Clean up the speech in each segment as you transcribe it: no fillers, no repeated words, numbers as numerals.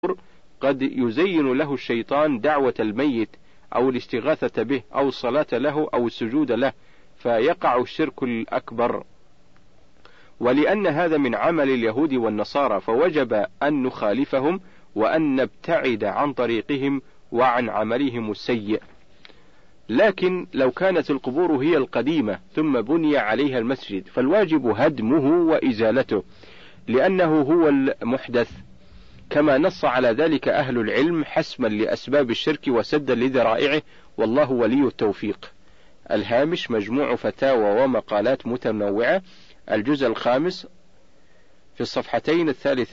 قد يزين له الشيطان دعوة الميت أو الاستغاثة به أو الصلاة له أو السجود له، فيقع الشرك الأكبر. ولأن هذا من عمل اليهود والنصارى، فوجب أن نخالفهم وأن نبتعد عن طريقهم وعن عملهم السيء. لكن لو كانت القبور هي القديمة ثم بني عليها المسجد، فالواجب هدمه وإزالته، لأنه هو المحدث، كما نص على ذلك أهل العلم حسما لأسباب الشرك وسدا لذرائعه، والله ولي التوفيق. الهامش مجموع فتاوى ومقالات متنوعة، الجزء 5 في الصفحتين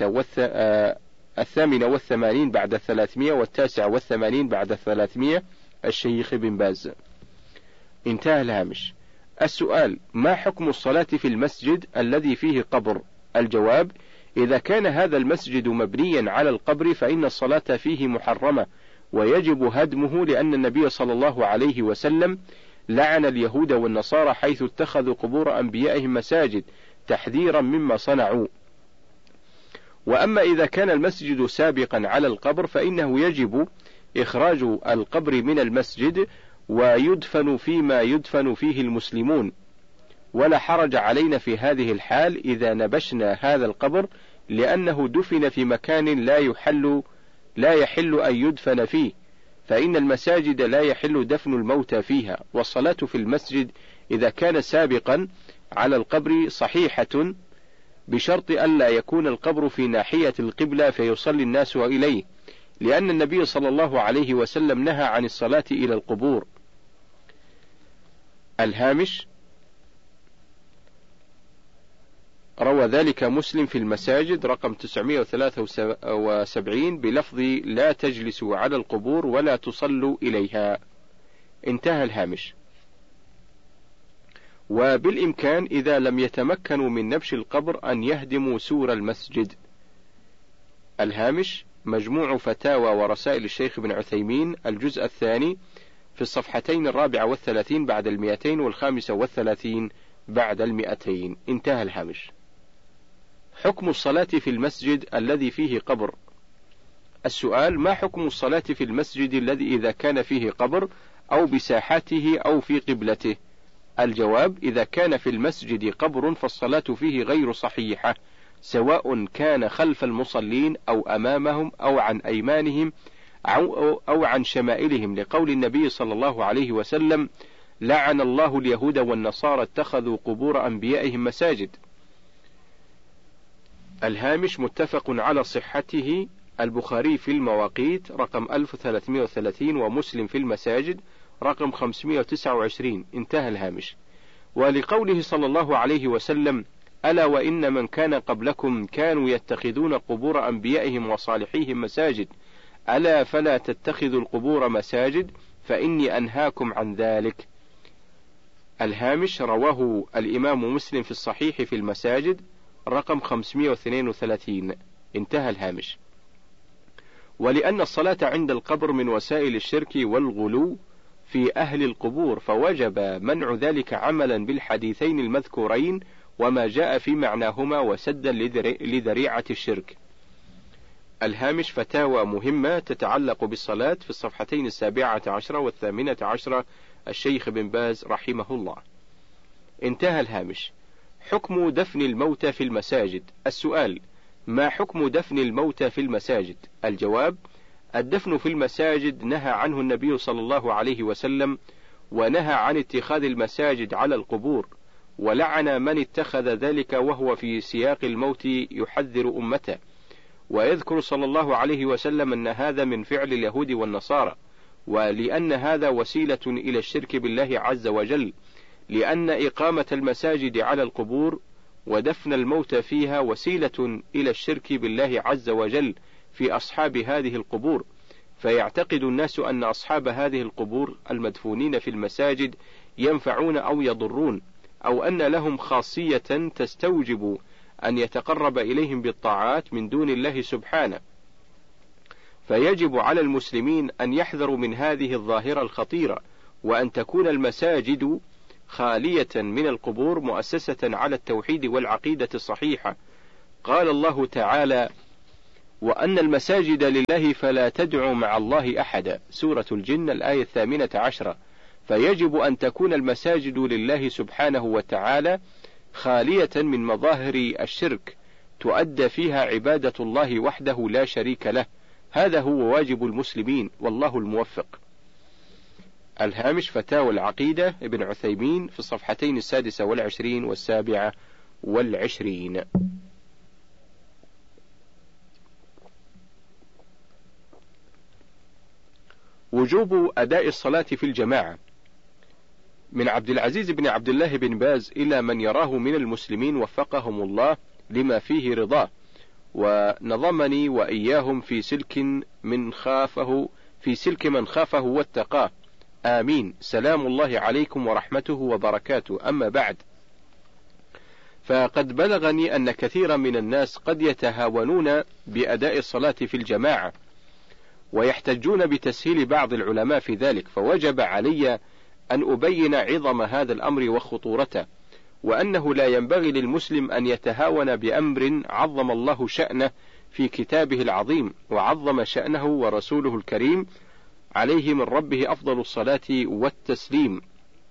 88 بعد 300 و89 بعد 300، الشيخ بن باز. انتهى الهامش. السؤال: ما حكم الصلاة في المسجد الذي فيه قبر؟ الجواب: إذا كان هذا المسجد مبنيا على القبر فإن الصلاة فيه محرمة ويجب هدمه، لأن النبي صلى الله عليه وسلم لعن اليهود والنصارى حيث اتخذوا قبور أنبيائهم مساجد تحذيرا مما صنعوا. وأما إذا كان المسجد سابقا على القبر فإنه يجب إخراج القبر من المسجد ويدفن فيما يدفن فيه المسلمون، ولا حرج علينا في هذه الحال إذا نبشنا هذا القبر، لأنه دفن في مكان لا يحل أن يدفن فيه، فإن المساجد لا يحل دفن الموتى فيها. والصلاة في المسجد إذا كان سابقا على القبر صحيحة، بشرط ألا يكون القبر في ناحية القبلة فيصلي الناس إليه، لأن النبي صلى الله عليه وسلم نهى عن الصلاة إلى القبور. الهامش: روى ذلك مسلم في المساجد رقم 973 بلفظ: لا تجلسوا على القبور ولا تصلوا إليها. انتهى الهامش. وبالإمكان إذا لم يتمكنوا من نبش القبر أن يهدموا سور المسجد. الهامش مجموع فتاوى ورسائل الشيخ بن عثيمين، الجزء 2 في الصفحتين 34 بعد 200 و35 بعد 200. انتهى الهامش. حكم الصلاة في المسجد الذي فيه قبر. السؤال: ما حكم الصلاة في المسجد الذي إذا كان فيه قبر أو بساحته أو في قبلته؟ الجواب: إذا كان في المسجد قبر فالصلاة فيه غير صحيحة، سواء كان خلف المصلين أو أمامهم أو عن أيمانهم أو عن شمائلهم، لقول النبي صلى الله عليه وسلم: لعن الله اليهود والنصارى اتخذوا قبور أنبيائهم مساجد. الهامش متفق على صحته، البخاري في المواقيت رقم 1330 ومسلم في المساجد رقم 529. انتهى الهامش. ولقوله صلى الله عليه وسلم: ألا وإن من كان قبلكم كانوا يتخذون قبور أنبيائهم وصالحيهم مساجد، ألا فلا تتخذوا القبور مساجد فإني أنهاكم عن ذلك. الهامش رواه الإمام مسلم في الصحيح في المساجد رقم 532. انتهى الهامش. ولأن الصلاة عند القبر من وسائل الشرك والغلو في أهل القبور، فوجب منع ذلك عملا بالحديثين المذكورين وما جاء في معناهما وسدا لذريعة الشرك. الهامش فتاوى مهمة تتعلق بالصلاة في الصفحتين 17 و18، الشيخ بن باز رحمه الله. انتهى الهامش. حكم دفن الموتى في المساجد. السؤال: ما حكم دفن الموتى في المساجد؟ الجواب: الدفن في المساجد نهى عنه النبي صلى الله عليه وسلم، ونهى عن اتخاذ المساجد على القبور، ولعن من اتخذ ذلك وهو في سياق الموت يحذر أمته. ويذكر صلى الله عليه وسلم أن هذا من فعل اليهود والنصارى، ولأن هذا وسيلة إلى الشرك بالله عز وجل، لأن إقامة المساجد على القبور ودفن الموت فيها وسيلة إلى الشرك بالله عز وجل في أصحاب هذه القبور، فيعتقد الناس أن أصحاب هذه القبور المدفونين في المساجد ينفعون أو يضرون، أو أن لهم خاصية تستوجب أن يتقرب إليهم بالطاعات من دون الله سبحانه. فيجب على المسلمين أن يحذروا من هذه الظاهرة الخطيرة، وأن تكون المساجد خالية من القبور مؤسسة على التوحيد والعقيدة الصحيحة. قال الله تعالى: وأن المساجد لله فلا تدعوا مع الله أحدا، سورة الجن الآية 18. فيجب أن تكون المساجد لله سبحانه وتعالى خالية من مظاهر الشرك، تؤدى فيها عبادة الله وحده لا شريك له. هذا هو واجب المسلمين، والله الموفق. الهامش فتاوى العقيدة ابن عثيمين في الصفحتين 26 و27. وجوب أداء الصلاة في الجماعة. من عبد العزيز بن عبد الله بن باز إلى من يراه من المسلمين وفقهم الله لما فيه رضاه، ونظمني وإياهم في سلك من خافه واتقاه، آمين. سلام الله عليكم ورحمته وبركاته. أما بعد، فقد بلغني أن كثيرا من الناس قد يتهاونون بأداء الصلاة في الجماعة، ويحتجون بتسهيل بعض العلماء في ذلك، فوجب علي أن أبين عظم هذا الأمر وخطورته، وأنه لا ينبغي للمسلم أن يتهاون بأمر عظم الله شأنه في كتابه العظيم، وعظم شأنه ورسوله الكريم عليه من ربه أفضل الصلاة والتسليم،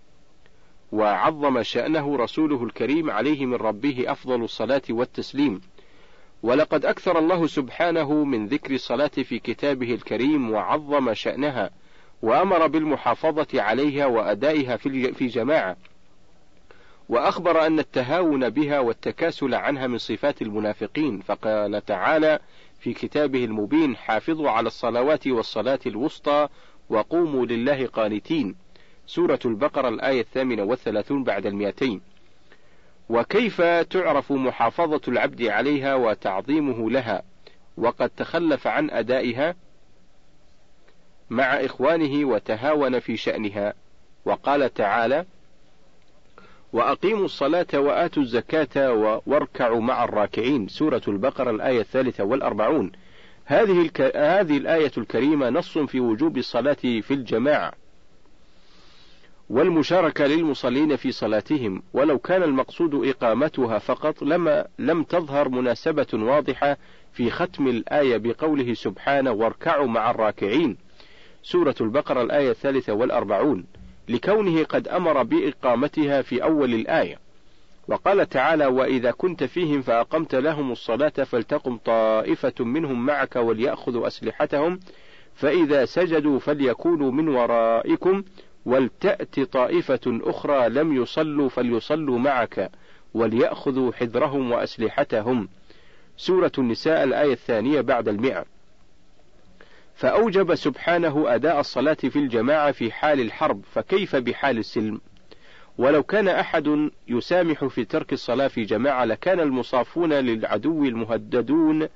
ولقد أكثر الله سبحانه من ذكر الصلاة في كتابه الكريم وعظم شأنها، وأمر بالمحافظة عليها وأدائها في جماعة، وأخبر أن التهاون بها والتكاسل عنها من صفات المنافقين، فقال تعالى في كتابه المبين: حافظوا على الصلوات والصلاة الوسطى وقوموا لله قانتين، سورة البقرة الآية 38 بعد 200. وكيف تعرف محافظة العبد عليها وتعظيمه لها وقد تخلف عن أدائها مع إخوانه وتهاون في شأنها؟ وقال تعالى: وأقيموا الصلاة وآتوا الزكاة واركعوا مع الراكعين، سورة البقرة الآية 43. هذه الآية الكريمة نص في وجوب الصلاة في الجماعة والمشاركة للمصلين في صلاتهم، ولو كان المقصود إقامتها فقط لم تظهر مناسبة واضحة في ختم الآية بقوله سبحانه: واركعوا مع الراكعين، سورة البقرة الآية 43، لكونه قد أمر بإقامتها في أول الآية. وقال تعالى: وإذا كنت فيهم فأقمت لهم الصلاة فلتقم طائفة منهم معك وليأخذوا أسلحتهم فإذا سجدوا فليكونوا من ورائكم ولتأت طائفة أخرى لم يصلوا فليصلوا معك وليأخذوا حذرهم وأسلحتهم، سورة النساء الآية 2 بعد 100. فأوجب سبحانه أداء الصلاة في الجماعة في حال الحرب، فكيف بحال السلم؟ ولو كان أحد يسامح في ترك الصلاة في جماعة لكان المصافون للعدو المهددون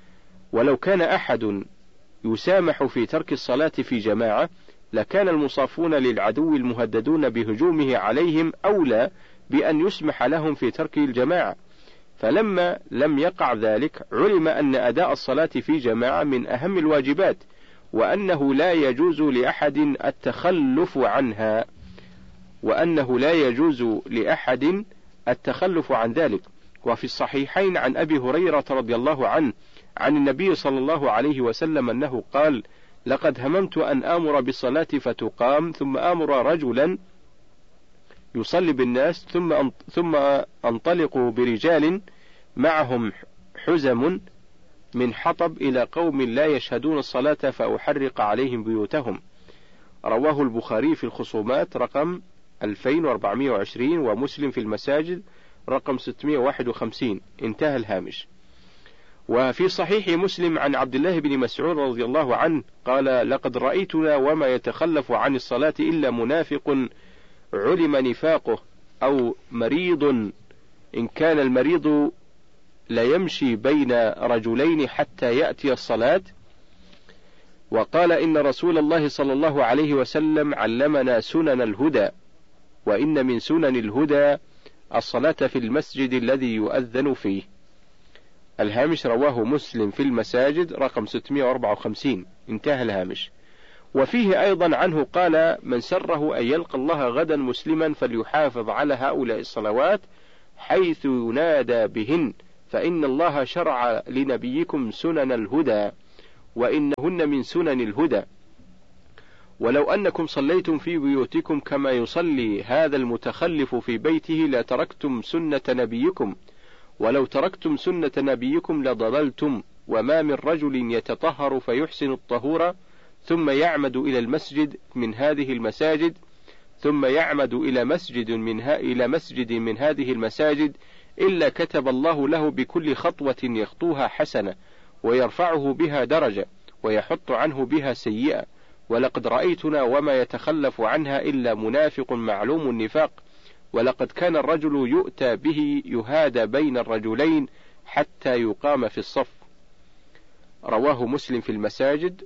بهجومه عليهم أولى بأن يسمح لهم في ترك الجماعة. فلما لم يقع ذلك علم أن أداء الصلاة في جماعة من أهم الواجبات، وأنه لا يجوز لأحد التخلف عن ذلك. وفي الصحيحين عن أبي هريرة رضي الله عنه عن النبي صلى الله عليه وسلم أنه قال: لقد هممت أن آمر بالصلاة فتقام ثم آمر رجلا يصلي بالناس ثم أنطلق برجال معهم حزم من حطب إلى قوم لا يشهدون الصلاة فأحرق عليهم بيوتهم. رواه البخاري في الخصومات رقم 2420 ومسلم في المساجد رقم 651. انتهى الهامش. وفي صحيح مسلم عن عبد الله بن مسعود رضي الله عنه قال: لقد رأيتنا وما يتخلف عن الصلاة إلا منافق علم نفاقه أو مريض، إن كان المريض ليمشي بين رجلين حتى يأتي الصلاة. وقال: إن رسول الله صلى الله عليه وسلم علمنا سنن الهدى، وإن من سنن الهدى الصلاة في المسجد الذي يؤذن فيه. الهامش. رواه مسلم في المساجد رقم 654. انتهى الهامش. وفيه أيضا عنه قال: من سره أن يلقى الله غدا مسلما فليحافظ على هؤلاء الصلوات حيث ينادى بهن، فإن الله شرع لنبيكم سنن الهدى وإنهن من سنن الهدى. ولو أنكم صليتم في بيوتكم كما يصلي هذا المتخلف في بيته لتركتم سنة نبيكم، ولو تركتم سنة نبيكم لضللتم. وما من رجل يتطهر فيحسن الطهور ثم يعمد إلى المسجد من هذه المساجد إلى مسجد من هذه المساجد إلا كتب الله له بكل خطوة يخطوها حسنة، ويرفعه بها درجة، ويحط عنه بها سيئة. ولقد رأيتنا وما يتخلف عنها إلا منافق معلوم النفاق. ولقد كان الرجل يؤتى به يهادى بين الرجلين حتى يقام في الصف. رواه مسلم في المساجد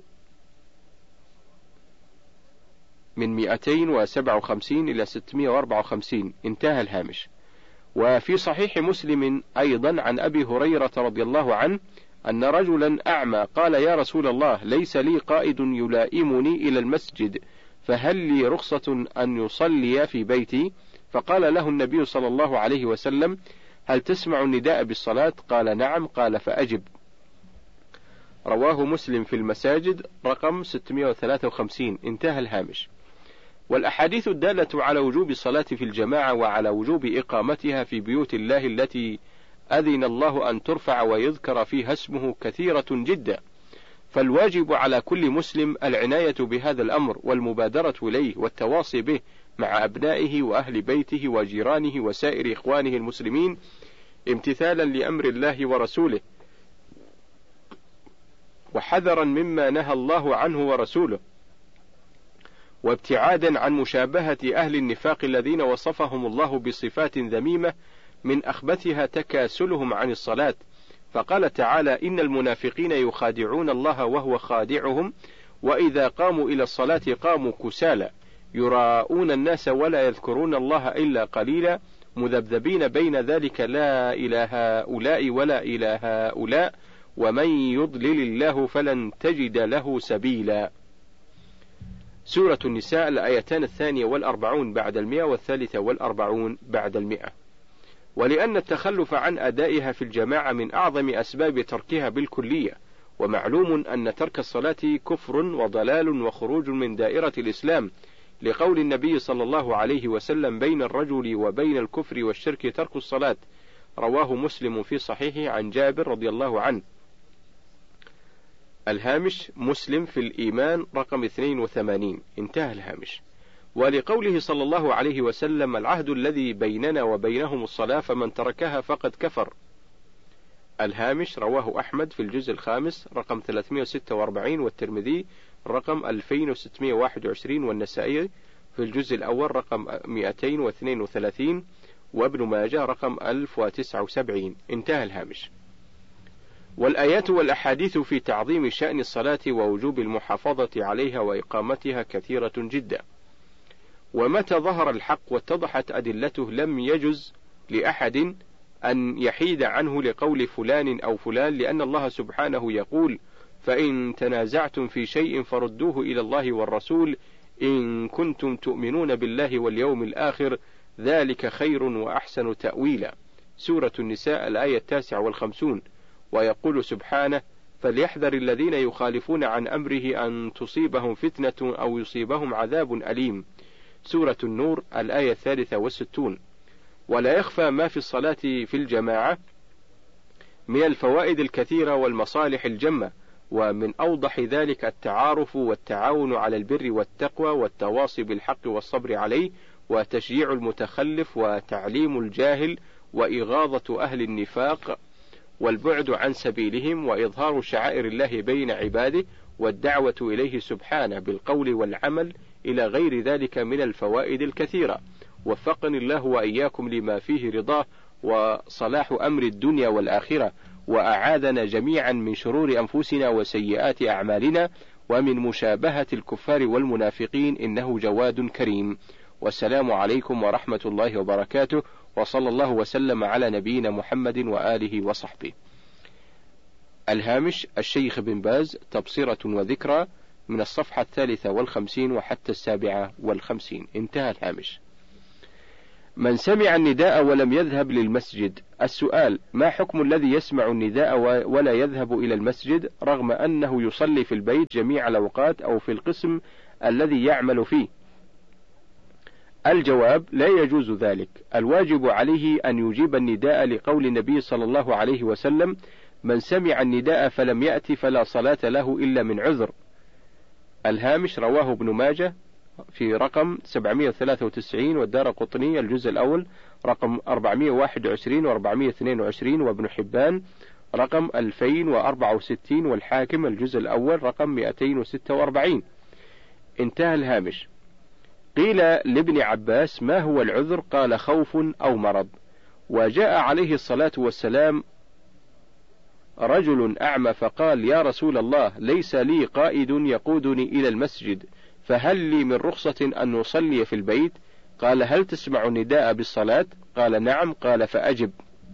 من 257 إلى 654. انتهى الهامش. وفي صحيح مسلم أيضا عن أبي هريرة رضي الله عنه أن رجلا أعمى قال: يا رسول الله، ليس لي قائد يلائمني إلى المسجد، فهل لي رخصة أن يصلي في بيتي؟ فقال له النبي صلى الله عليه وسلم: هل تسمع النداء بالصلاة؟ قال: نعم. قال: فأجب. رواه مسلم في المساجد رقم 653. انتهى الهامش. والأحاديث الدالة على وجوب الصلاة في الجماعة وعلى وجوب إقامتها في بيوت الله التي أذن الله أن ترفع ويذكر فيها اسمه كثيرة جدا، فالواجب على كل مسلم العناية بهذا الأمر والمبادرة إليه والتواصي به مع أبنائه وأهل بيته وجيرانه وسائر إخوانه المسلمين، امتثالا لأمر الله ورسوله، وحذرا مما نهى الله عنه ورسوله، وابتعادا عن مشابهة أهل النفاق الذين وصفهم الله بصفات ذميمة من أخبثها تكاسلهم عن الصلاة. فقال تعالى: إن المنافقين يخادعون الله وهو خادعهم، وإذا قاموا إلى الصلاة قاموا كسالى يراءون الناس ولا يذكرون الله إلا قليلا، مذبذبين بين ذلك لا إلى هؤلاء ولا إلى هؤلاء، ومن يضلل الله فلن تجد له سبيلا. سورة النساء، الآيتان 42 بعد 100 و43 بعد 100. ولأن التخلف عن أدائها في الجماعة من أعظم أسباب تركها بالكلية، ومعلوم أن ترك الصلاة كفر وضلال وخروج من دائرة الإسلام، لقول النبي صلى الله عليه وسلم: بين الرجل وبين الكفر والشرك ترك الصلاة. رواه مسلم في صحيحه عن جابر رضي الله عنه. الهامش: مسلم في الإيمان رقم 82. انتهى الهامش. ولقوله صلى الله عليه وسلم: العهد الذي بيننا وبينهم الصلاة فمن تركها فقد كفر. الهامش: رواه أحمد في الجزء الخامس رقم 346، والترمذي رقم 2621، والنسائي في الجزء الأول رقم 232، وابن ماجه رقم 1079. انتهى الهامش. والآيات والأحاديث في تعظيم شأن الصلاة ووجوب المحافظة عليها وإقامتها كثيرة جدا، ومتى ظهر الحق واتضحت أدلته لم يجز لأحد أن يحيد عنه لقول فلان أو فلان، لأن الله سبحانه يقول: فإن تنازعتم في شيء فردوه إلى الله والرسول إن كنتم تؤمنون بالله واليوم الآخر، ذلك خير وأحسن تأويلا. سورة النساء، الآية 59. ويقول سبحانه: فليحذر الذين يخالفون عن أمره أن تصيبهم فتنة أو يصيبهم عذاب أليم. سورة النور، الآية 63. ولا يخفى ما في الصلاة في الجماعة من الفوائد الكثيرة والمصالح الجمة، ومن أوضح ذلك التعارف والتعاون على البر والتقوى والتواصي بالحق والصبر عليه، وتشجيع المتخلف وتعليم الجاهل، وإغاظة أهل النفاق والبعد عن سبيلهم، وإظهار شعائر الله بين عباده، والدعوة إليه سبحانه بالقول والعمل، إلى غير ذلك من الفوائد الكثيرة. وفقني الله وإياكم لما فيه رضاه وصلاح أمر الدنيا والآخرة، وأعاذنا جميعا من شرور أنفسنا وسيئات أعمالنا، ومن مشابهة الكفار والمنافقين، إنه جواد كريم. والسلام عليكم ورحمة الله وبركاته، وصلى الله وسلم على نبينا محمد وآله وصحبه. الهامش: الشيخ بن باز، تبصرة وذكرى، من الصفحة 53 وحتى 57. انتهى الهامش. من سمع النداء ولم يذهب للمسجد. السؤال: ما حكم الذي يسمع النداء ولا يذهب إلى المسجد رغم أنه يصلي في البيت جميع الأوقات أو في القسم الذي يعمل فيه؟ الجواب: لا يجوز ذلك. الواجب عليه أن يجيب النداء لقول النبي صلى الله عليه وسلم: من سمع النداء فلم يأتي فلا صلاة له إلا من عذر. الهامش: رواه ابن ماجه في رقم 793 والدارقطني الجزء الأول رقم 421 و422 وابن حبان رقم 2064 والحاكم الجزء الأول رقم 246. انتهى الهامش. قيل لابن عباس: ما هو العذر؟ قال: خوف أو مرض. وجاء عليه الصلاة والسلام رجل أعمى فقال: يا رسول الله، ليس لي قائد يقودني إلى المسجد، فهل لي من رخصة أن نصلي في البيت؟ قال: هل تسمع النداء بالصلاة؟ قال: نعم. قال: فأجب.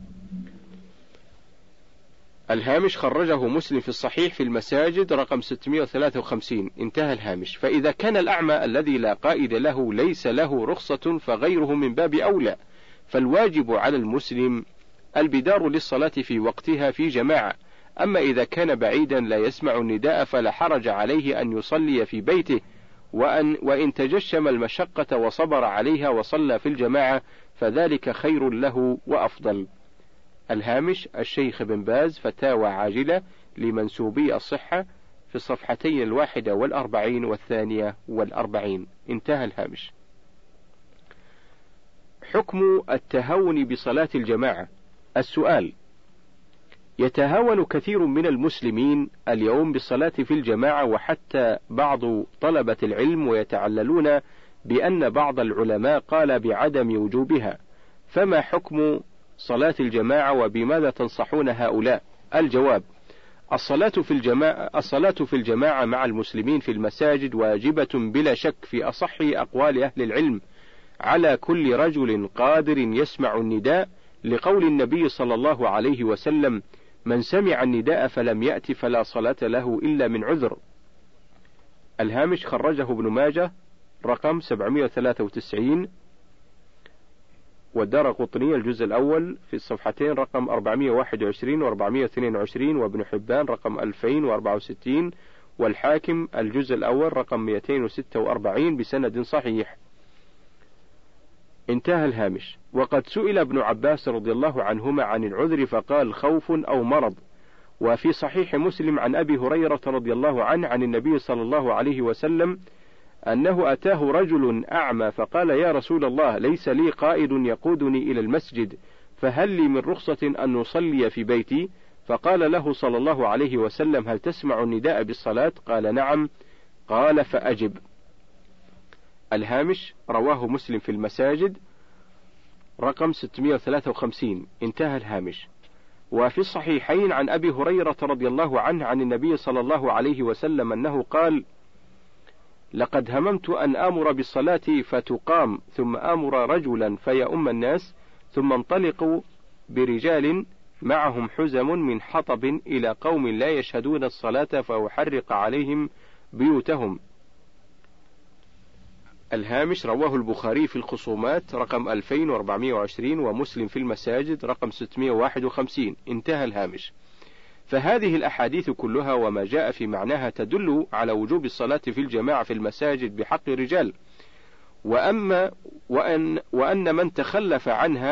الهامش: خرجه مسلم في الصحيح في المساجد رقم 653. انتهى الهامش. فإذا كان الأعمى الذي لا قائد له ليس له رخصة فغيره من باب أولى، فالواجب على المسلم البدار للصلاة في وقتها في جماعة. أما إذا كان بعيدا لا يسمع النداء فلا حرج عليه أن يصلي في بيته، وإن تجشم المشقة وصبر عليها وصلى في الجماعة فذلك خير له وأفضل. الهامش: الشيخ بن باز فتاوى عاجلة لمنسوبي الصحة في الصفحتين 41 و42. انتهى الهامش. حكم التهاون بصلاة الجماعة. السؤال: يتهاون كثير من المسلمين اليوم بالصلاة في الجماعة، وحتى بعض طلبة العلم، ويتعللون بأن بعض العلماء قال بعدم وجوبها، فما حكم صلاة الجماعة وبماذا تنصحون هؤلاء؟ الجواب: الصلاة في الجماعة مع المسلمين في المساجد واجبة بلا شك في أصح أقوال أهل العلم على كل رجل قادر يسمع النداء، لقول النبي صلى الله عليه وسلم: من سمع النداء فلم يأت فلا صلاة له إلا من عذر. الهامش: خرجه ابن ماجه رقم 793 والدارقطني الجزء الأول في الصفحتين رقم 421 و422 وابن حبان رقم 2064 والحاكم الجزء الأول رقم 246 بسند صحيح. انتهى الهامش. وقد سئل ابن عباس رضي الله عنهما عن العذر فقال: خوف أو مرض. وفي صحيح مسلم عن أبي هريرة رضي الله عنه عن النبي صلى الله عليه وسلم أنه أتاه رجل أعمى فقال: يا رسول الله، ليس لي قائد يقودني إلى المسجد، فهل لي من رخصة أن نصلي في بيتي؟ فقال له صلى الله عليه وسلم: هل تسمع النداء بالصلاة؟ قال: نعم. قال: فأجب. الهامش: رواه مسلم في المساجد رقم 653. انتهى الهامش. وفي الصحيحين عن أبي هريرة رضي الله عنه عن النبي صلى الله عليه وسلم أنه قال: لقد هممت أن آمر بالصلاة فتقام، ثم آمر رجلا فيؤم الناس، ثم انطلقوا برجال معهم حزم من حطب إلى قوم لا يشهدون الصلاة فأحرق عليهم بيوتهم. الهامش: رواه البخاري في الخصومات رقم 2420 ومسلم في المساجد رقم 651. انتهى الهامش. فهذه الأحاديث كلها وما جاء في معناها تدل على وجوب الصلاة في الجماعة في المساجد بحق الرجال، وأن من تخلف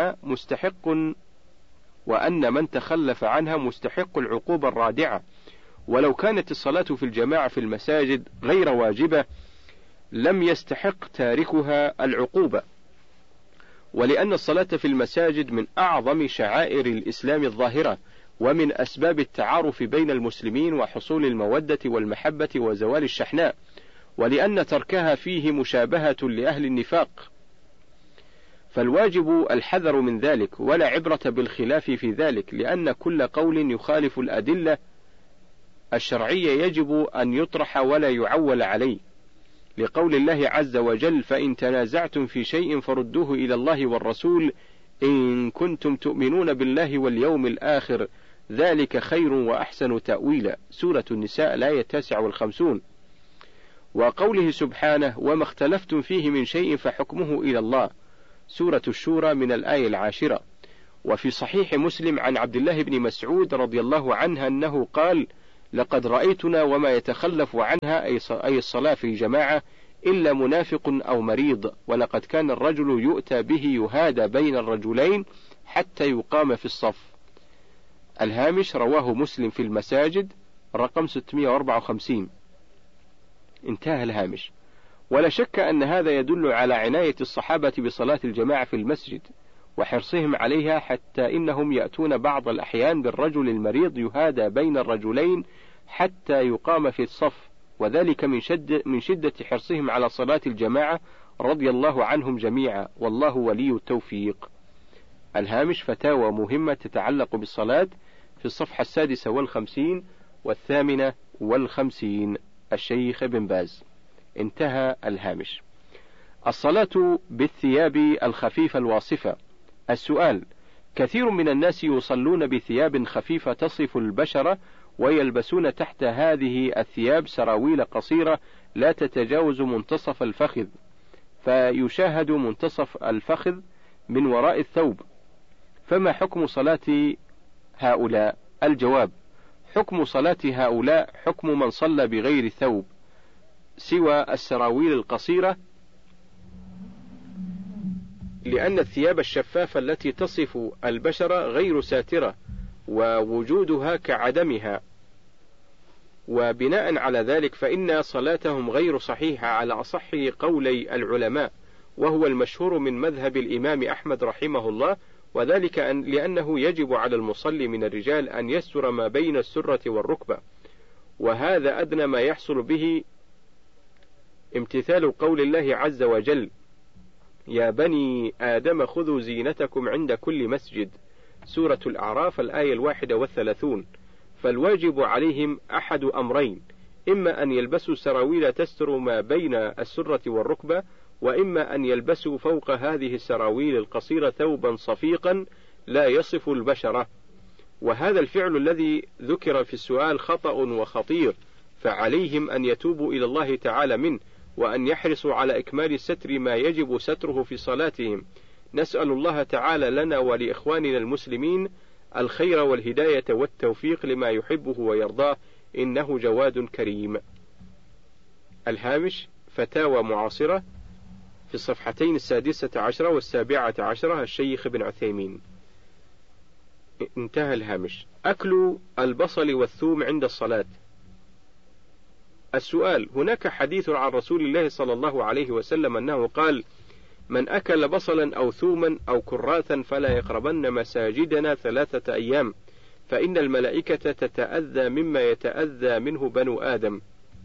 عنها مستحق العقوبة الرادعة. ولو كانت الصلاة في الجماعة في المساجد غير واجبة لم يستحق تاركها العقوبة، ولأن الصلاة في المساجد من أعظم شعائر الإسلام الظاهرة، ومن أسباب التعارف بين المسلمين وحصول المودة والمحبة وزوال الشحناء، ولأن تركها فيه مشابهة لأهل النفاق، فالواجب الحذر من ذلك، ولا عبرة بالخلاف في ذلك، لأن كل قول يخالف الأدلة الشرعية يجب أن يطرح ولا يعول عليه، لقول الله عز وجل: فإن تنازعتم في شيء فردوه إلى الله والرسول إن كنتم تؤمنون بالله واليوم الآخر ذلك خير وأحسن تأويلا. سورة النساء الآية 59. وقوله سبحانه: وما اختلفتم فيه من شيء فحكمه إلى الله. سورة الشورى من الآية 10. وفي صحيح مسلم عن عبد الله بن مسعود رضي الله عنه أنه قال: لقد رأيتنا وما يتخلف عنها أي الصلاة في الجماعة إلا منافق أو مريض، ولقد كان الرجل يؤتى به يهادى بين الرجلين حتى يقام في الصف. الهامش: رواه مسلم في المساجد رقم 654. انتهى الهامش. ولا شك أن هذا يدل على عناية الصحابة بصلاة الجماعة في المسجد وحرصهم عليها، حتى إنهم يأتون بعض الأحيان بالرجل المريض يهادى بين الرجلين حتى يقام في الصف، وذلك من شدة حرصهم على صلاة الجماعة رضي الله عنهم جميعا، والله ولي التوفيق. الهامش: فتاوى مهمة تتعلق بالصلاة، في الصفحة 56 و58، الشيخ ابن باز. انتهى الهامش. الصلاة بالثياب الخفيفة الواصفة. السؤال: كثير من الناس يصلون بثياب خفيفة تصف البشرة، ويلبسون تحت هذه الثياب سراويل قصيرة لا تتجاوز منتصف الفخذ، فيشاهد منتصف الفخذ من وراء الثوب، فما حكم صلاة هؤلاء؟ الجواب: حكم صلاة هؤلاء حكم من صلى بغير ثوب سوى السراويل القصيرة، لأن الثياب الشفافة التي تصف البشرة غير ساترة، ووجودها كعدمها، وبناء على ذلك فإن صلاتهم غير صحيحة على أصح قولي العلماء، وهو المشهور من مذهب الإمام أحمد رحمه الله، وذلك لأنه يجب على المصلي من الرجال أن يستر ما بين السرة والركبة، وهذا أدنى ما يحصل به امتثال قول الله عز وجل: يا بني آدم خذوا زينتكم عند كل مسجد، سورة الأعراف الآية 31. فالواجب عليهم أحد أمرين: إما أن يلبسوا سراويل تستر ما بين السرة والركبة، وإما أن يلبسوا فوق هذه السراويل القصيرة ثوبا صفيقا لا يصف البشرة. وهذا الفعل الذي ذكر في السؤال خطأ وخطير، فعليهم أن يتوبوا إلى الله تعالى منه، وأن يحرصوا على إكمال ستر ما يجب ستره في صلاتهم. نسأل الله تعالى لنا ولإخواننا المسلمين الخير والهداية والتوفيق لما يحبه ويرضاه، إنه جواد كريم. الهامش: فتاوى معاصرة، في الصفحتين 16 و17، الشيخ ابن عثيمين. انتهى الهامش. أكل البصل والثوم عند الصلاة. السؤال: هناك حديث عن رسول الله صلى الله عليه وسلم أنه قال: من أكل بصلا أو ثوما أو كراثا فلا يقربن مساجدنا 3 أيام، فإن الملائكة تتأذى مما يتأذى منه بنو آدم،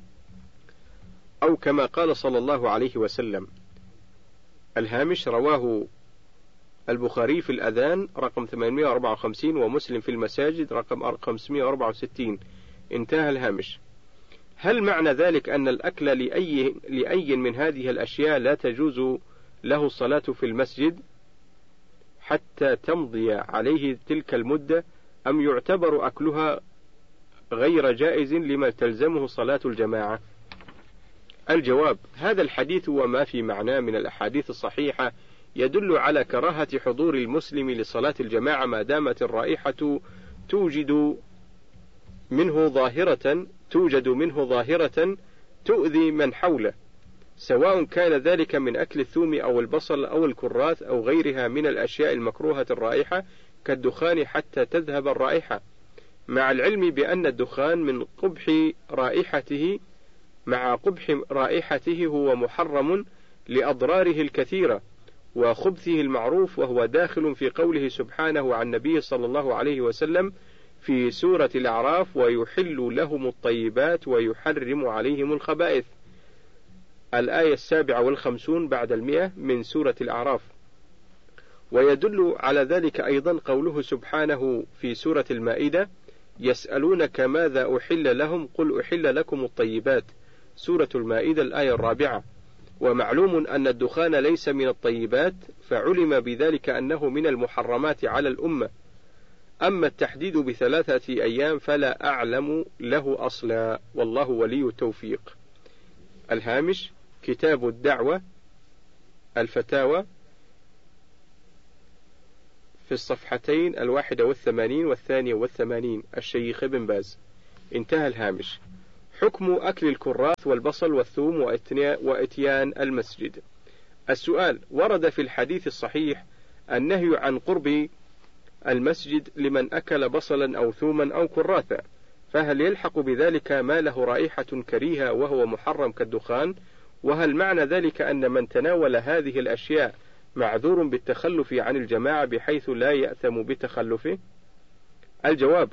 أو كما قال صلى الله عليه وسلم. الهامش: رواه البخاري في الأذان رقم 854، ومسلم في المساجد رقم 564. انتهى الهامش. هل معنى ذلك أن الأكل لأي من هذه الأشياء لا تجوز له الصلاة في المسجد حتى تمضي عليه تلك المدة، أم يعتبر أكلها غير جائز لما تلزمه صلاة الجماعة؟ الجواب: هذا الحديث وما في معناه من الأحاديث الصحيحة يدل على كراهة حضور المسلم لصلاة الجماعة ما دامت الرائحة توجد منه ظاهرة تؤذي من حوله، سواء كان ذلك من أكل الثوم أو البصل أو الكراث أو غيرها من الأشياء المكروهة الرائحة كالدخان حتى تذهب الرائحة، مع العلم بأن الدخان مع قبح رائحته هو محرم لأضراره الكثيرة وخبثه المعروف، وهو داخل في قوله سبحانه عن النبي صلى الله عليه وسلم في سورة الأعراف: ويحل لهم الطيبات ويحرم عليهم الخبائث، الآية 57 بعد 100 من سورة الأعراف. ويدل على ذلك أيضا قوله سبحانه في سورة المائدة: يسألونك ماذا أحل لهم قل أحل لكم الطيبات، سورة المائدة الآية 4. ومعلوم أن الدخان ليس من الطيبات، فعلم بذلك أنه من المحرمات على الأمة. أما التحديد ب3 أيام فلا أعلم له أصلا، والله ولي التوفيق. الهامش: كتاب الدعوة الفتاوى في الصفحتين 81 و82 الشيخ ابن باز. انتهى الهامش. حكم أكل الكراث والبصل والثوم وإتيان المسجد. السؤال: ورد في الحديث الصحيح النهي عن قرب المسجد لمن أكل بصلا أو ثوما أو كراثا، فهل يلحق بذلك ما له رائحة كريهة وهو محرم كالدخان؟ وهل معنى ذلك أن من تناول هذه الأشياء معذور بالتخلف عن الجماعة بحيث لا يأثم بتخلفه؟ الجواب: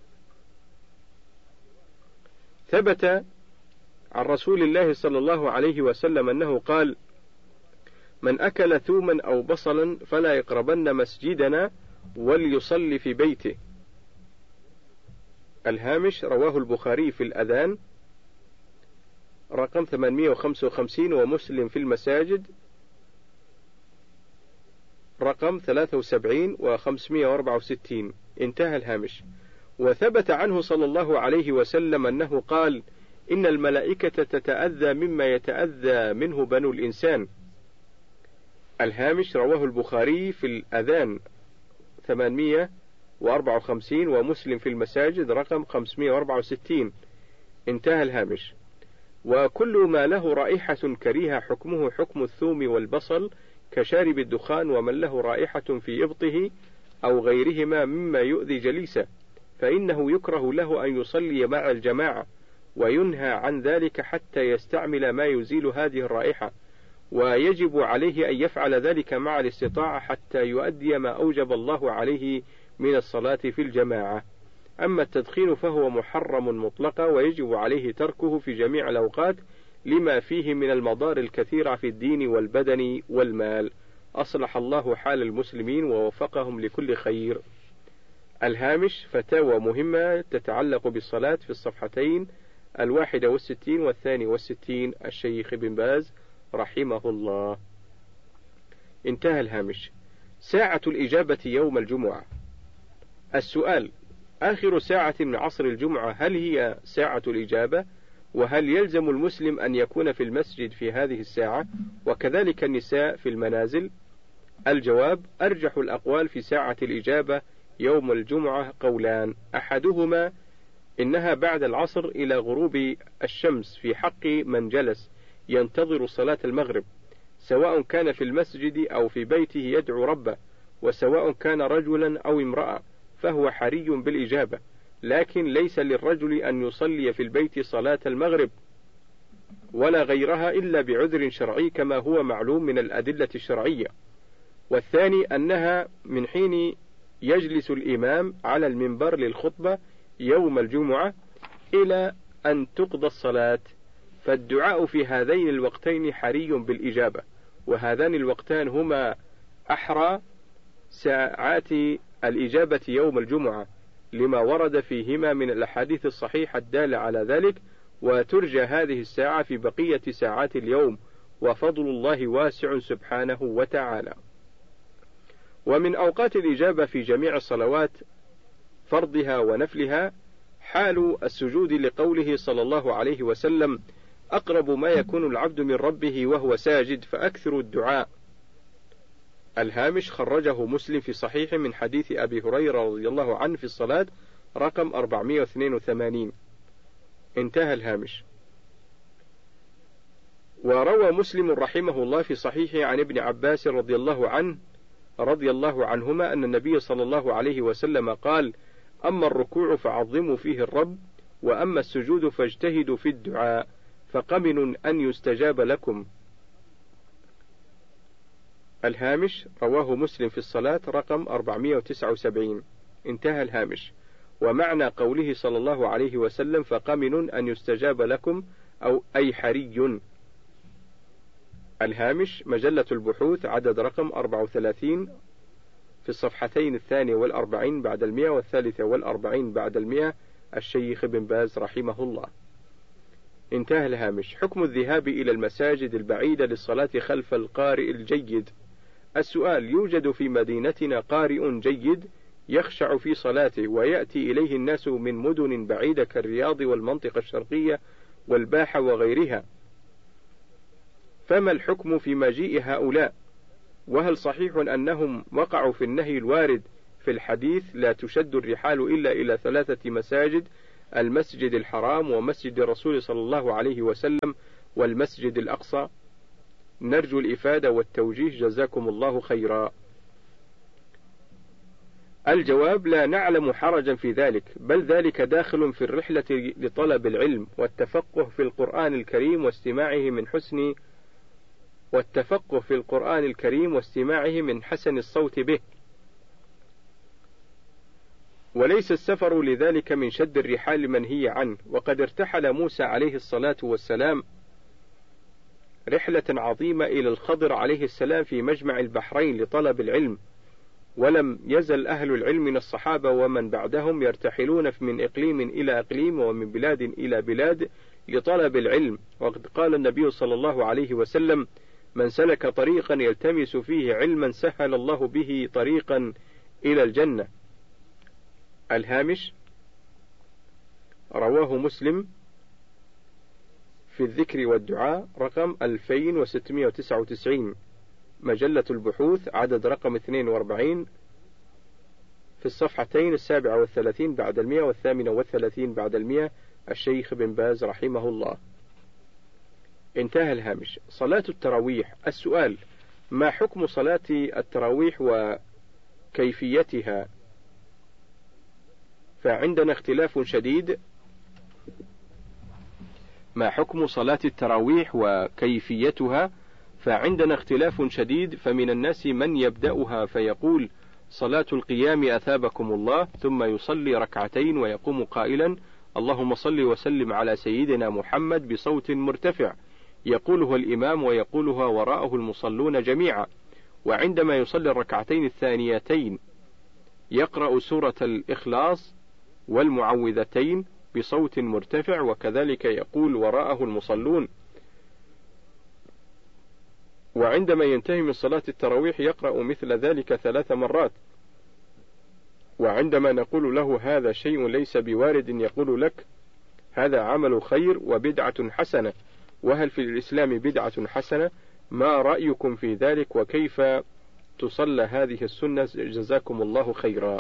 ثبت عن رسول الله صلى الله عليه وسلم أنه قال: من أكل ثوما أو بصلا فلا يقربن مسجدنا وليصلي في بيته. الهامش: رواه البخاري في الأذان رقم 855 ومسلم في المساجد رقم 73 و564. انتهى الهامش. وثبت عنه صلى الله عليه وسلم أنه قال: إن الملائكة تتأذى مما يتأذى منه بنو الإنسان. الهامش: رواه البخاري في الأذان 854 ومسلم في المساجد رقم 564. انتهى الهامش. وكل ما له رائحة كريهة حكمه حكم الثوم والبصل كشارب الدخان، ومن له رائحة في إبطه أو غيرهما مما يؤذي جليسه فإنه يكره له أن يصلي مع الجماعة، وينهى عن ذلك حتى يستعمل ما يزيل هذه الرائحة، ويجب عليه أن يفعل ذلك مع الاستطاعة حتى يؤدي ما أوجب الله عليه من الصلاة في الجماعة. أما التدخين فهو محرم مطلقا، ويجب عليه تركه في جميع الأوقات لما فيه من المضار الكثيرة في الدين والبدن والمال. أصلح الله حال المسلمين ووفقهم لكل خير. الهامش: فتاوى مهمة تتعلق بالصلاة في الصفحتين 61 و62 الشيخ ابن باز رحمه الله. انتهى الهامش. ساعة الإجابة يوم الجمعة. السؤال: آخر ساعة من عصر الجمعة هل هي ساعة الإجابة؟ وهل يلزم المسلم أن يكون في المسجد في هذه الساعة، وكذلك النساء في المنازل؟ الجواب: أرجح الأقوال في ساعة الإجابة يوم الجمعة قولان: أحدهما إنها بعد العصر إلى غروب الشمس في حق من جلس ينتظر صلاة المغرب، سواء كان في المسجد أو في بيته يدعو ربه، وسواء كان رجلا أو امرأة فهو حري بالإجابة، لكن ليس للرجل أن يصلي في البيت صلاة المغرب ولا غيرها إلا بعذر شرعي كما هو معلوم من الأدلة الشرعية. والثاني أنها من حين يجلس الإمام على المنبر للخطبة يوم الجمعة إلى أن تقضى الصلاة، فالدعاء في هذين الوقتين حري بالإجابة، وهذان الوقتان هما أحرى ساعات الإجابة يوم الجمعة لما ورد فيهما من الأحاديث الصحيحة الدالة على ذلك، وترجى هذه الساعة في بقية ساعات اليوم، وفضل الله واسع سبحانه وتعالى. ومن أوقات الإجابة في جميع الصلوات فرضها ونفلها حال السجود، لقوله صلى الله عليه وسلم: أقرب ما يكون العبد من ربه وهو ساجد فأكثر الدعاء. الهامش: خرجه مسلم في صحيح من حديث أبي هريرة رضي الله عنه في الصلاة رقم 482. انتهى الهامش. وروى مسلم رحمه الله في صحيحه عن ابن عباس رضي الله عنهما أن النبي صلى الله عليه وسلم قال: أما الركوع فعظموا فيه الرب، وأما السجود فاجتهدوا في الدعاء، فقمن أن يستجاب لكم. الهامش: رواه مسلم في الصلاة رقم 479. انتهى الهامش. ومعنى قوله صلى الله عليه وسلم فقمن أن يستجاب لكم أو أي حري. الهامش: مجلة البحوث عدد رقم 34 في الصفحتين 42 بعد 100 و43 بعد 100 الشيخ ابن باز رحمه الله. انتهى الهامش. حكم الذهاب إلى المساجد البعيدة للصلاة خلف القارئ الجيد. السؤال: يوجد في مدينتنا قارئ جيد يخشع في صلاته، ويأتي إليه الناس من مدن بعيدة كالرياض والمنطقة الشرقية والباحة وغيرها، فما الحكم في مجيء هؤلاء؟ وهل صحيح أنهم وقعوا في النهي الوارد في الحديث لا تشد الرحال إلا إلى 3 مساجد: المسجد الحرام ومسجد الرسول صلى الله عليه وسلم والمسجد الأقصى؟ نرجو الإفادة والتوجيه جزاكم الله خيرا. الجواب: لا نعلم حرجا في ذلك، بل ذلك داخل في الرحلة لطلب العلم والتفقه في القرآن الكريم واستماعه من حسن الصوت به، وليس السفر لذلك من شد الرحال منهي عنه. وقد ارتحل موسى عليه الصلاة والسلام رحلة عظيمة إلى الخضر عليه السلام في مجمع البحرين لطلب العلم، ولم يزل أهل العلم من الصحابة ومن بعدهم يرتحلون من إقليم إلى إقليم ومن بلاد إلى بلاد لطلب العلم. وقد قال النبي صلى الله عليه وسلم: من سلك طريقا يلتمس فيه علما سهل الله به طريقا إلى الجنة. الهامش: رواه مسلم في الذكر والدعاء رقم 2699، مجلة البحوث عدد رقم 42، في الصفحتين 37 بعد 100 و38 بعد 100، الشيخ بن باز رحمه الله. انتهى الهامش. صلاة التراويح. السؤال: ما حكم صلاة التراويح وكيفيتها؟ فعندنا اختلاف شديد. ما حكم صلاة التراويح وكيفيتها؟ فعندنا اختلاف شديد، فمن الناس من يبدأها فيقول: صلاة القيام أثابكم الله، ثم يصلي ركعتين ويقوم قائلا: اللهم صل وسلم على سيدنا محمد بصوت مرتفع، يقولها الإمام ويقولها وراءه المصلون جميعا. وعندما يصلي الركعتين الثانيتين يقرأ سورة الإخلاص والمعوذتين بصوت مرتفع، وكذلك يقول وراءه المصلون. وعندما ينتهي من صلاة التراويح يقرأ مثل ذلك 3 مرات. وعندما نقول له هذا شيء ليس بوارد يقول لك: هذا عمل خير وبدعة حسنة، وهل في الإسلام بدعة حسنة؟ ما رأيكم في ذلك؟ وكيف تصلى هذه السنة؟ جزاكم الله خيرا.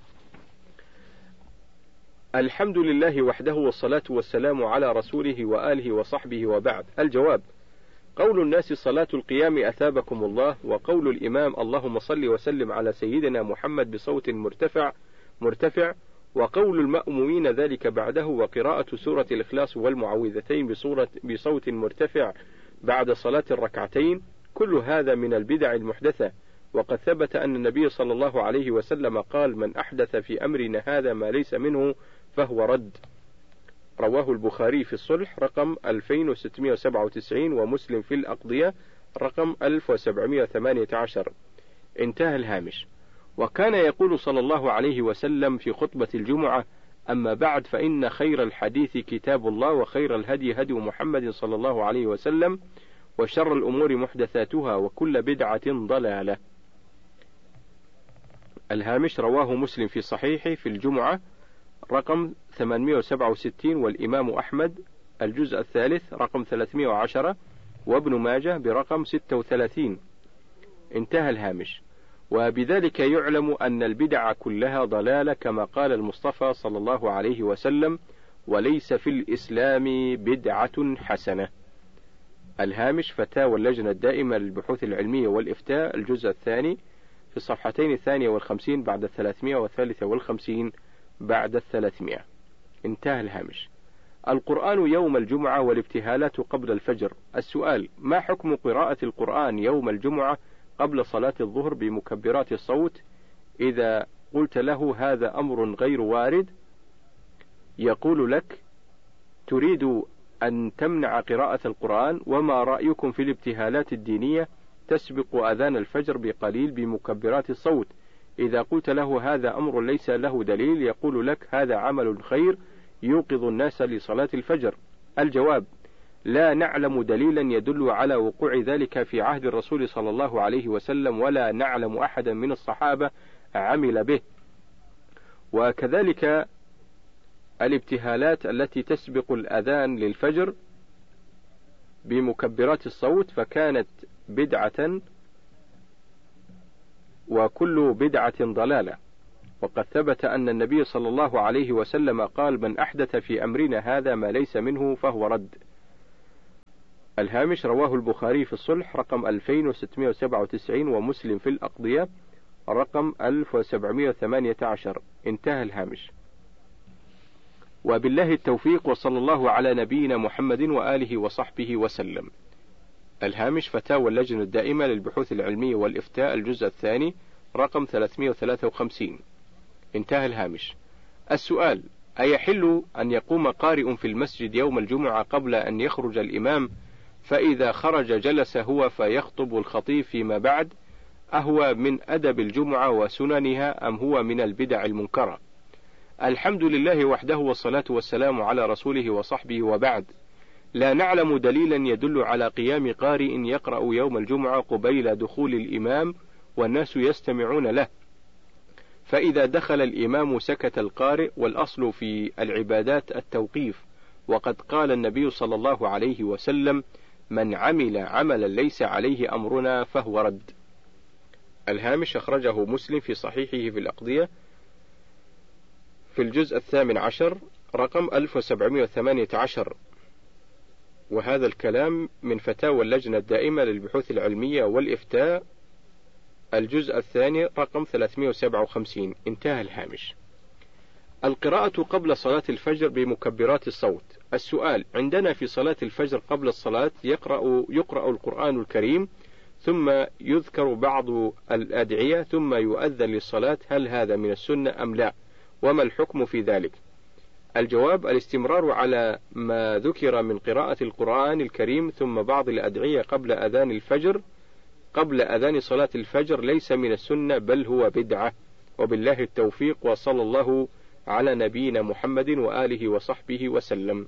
الحمد لله وحده، والصلاة والسلام على رسوله وآله وصحبه، وبعد. الجواب: قول الناس صلاة القيام أثابكم الله، وقول الإمام اللهم صل وسلم على سيدنا محمد بصوت مرتفع، وقول المأمومين ذلك بعده، وقراءة سورة الإخلاص والمعوذتين بصوت مرتفع بعد صلاة الركعتين، كل هذا من البدع المحدثة. وقد ثبت أن النبي صلى الله عليه وسلم قال: من أحدث في أمرنا هذا ما ليس منه فهو رد. رواه البخاري في الصلح رقم 2697، ومسلم في الأقضية رقم 1718. انتهى الهامش. وكان يقول صلى الله عليه وسلم في خطبة الجمعة: أما بعد، فإن خير الحديث كتاب الله، وخير الهدي هدي محمد صلى الله عليه وسلم، وشر الأمور محدثاتها، وكل بدعة ضلالة. الهامش: رواه مسلم في صحيحه في الجمعة رقم 867، والإمام أحمد الجزء الثالث رقم 310، وابن ماجه برقم 36. انتهى الهامش. وبذلك يعلم أن البدع كلها ضلالة، كما قال المصطفى صلى الله عليه وسلم: وليس في الإسلام بدعة حسنة. الهامش: فتاوى اللجنة الدائمة للبحوث العلمية والإفتاء الجزء الثاني في الصفحتين 52 بعد 300 و53 بعد 300. انتهى الهامش. القرآن يوم الجمعة والابتهالات قبل الفجر. السؤال: ما حكم قراءة القرآن يوم الجمعة قبل صلاة الظهر بمكبرات الصوت؟ إذا قلت له هذا أمر غير وارد يقول لك: تريد أن تمنع قراءة القرآن، وما رأيكم في الابتهالات الدينية تسبق أذان الفجر بقليل بمكبرات الصوت؟ إذا قلت له هذا أمر ليس له دليل يقول لك: هذا عمل خير يوقظ الناس لصلاة الفجر. الجواب: لا نعلم دليلا يدل على وقوع ذلك في عهد الرسول صلى الله عليه وسلم، ولا نعلم أحدا من الصحابة عمل به. وكذلك الابتهالات التي تسبق الأذان للفجر بمكبرات الصوت فكانت بدعة وكل بدعة ضلالة. وقد ثبت أن النبي صلى الله عليه وسلم قال: من أحدث في أمرنا هذا ما ليس منه فهو رد. الهامش: رواه البخاري في الصلح رقم 2697 ومسلم في الأقضية رقم 1718. انتهى الهامش. وبالله التوفيق، وصلى الله على نبينا محمد وآله وصحبه وسلم. الهامش: فتاوى اللجنة الدائمة للبحوث العلمية والإفتاء الجزء الثاني رقم 353. انتهى الهامش. السؤال: أيحل أن يقوم قارئ في المسجد يوم الجمعة قبل أن يخرج الإمام، فإذا خرج جلس هو فيخطب الخطيب فيما بعد، أهو من أدب الجمعة وسننها أم هو من البدع المنكرة؟ الحمد لله وحده، والصلاة والسلام على رسوله وصحبه، وبعد. لا نعلم دليلا يدل على قيام قارئ يقرأ يوم الجمعة قبيل دخول الإمام والناس يستمعون له، فإذا دخل الإمام سكت القارئ، والأصل في العبادات التوقيف، وقد قال النبي صلى الله عليه وسلم: من عمل عملا ليس عليه أمرنا فهو رد. الهامش: أخرجه مسلم في صحيحه في الأقضية في الجزء 18 رقم 1718. وهذا الكلام من فتاوى اللجنة الدائمة للبحوث العلمية والإفتاء الجزء الثاني رقم 357. انتهى الهامش. القراءة قبل صلاة الفجر بمكبرات الصوت. السؤال: عندنا في صلاة الفجر قبل الصلاة يقرأ القرآن الكريم، ثم يذكر بعض الأدعية، ثم يؤذن للصلاة، هل هذا من السنة أم لا؟ وما الحكم في ذلك؟ الجواب: الاستمرار على ما ذكر من قراءة القرآن الكريم ثم بعض الأدعية قبل أذان صلاة الفجر ليس من السنة، بل هو بدعة. وبالله التوفيق، وصلى الله على نبينا محمد وآله وصحبه وسلم.